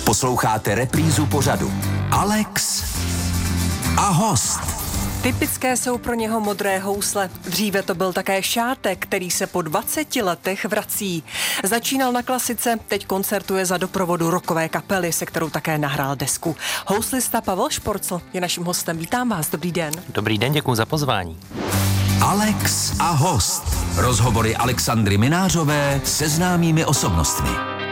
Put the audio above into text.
Posloucháte reprízu pořadu Alex a host. Typické jsou pro něho modré housle. Dříve to byl také Šátek, který se po 20 letech vrací. Začínal na klasice, teď koncertuje za doprovodu rockové kapely, se kterou také nahrál desku. Houslista Pavel Šporcl je naším hostem. Vítám vás, dobrý den. Dobrý den, děkuji za pozvání. Alex a host. Rozhovory Alexandry Minářové se známými osobnostmi.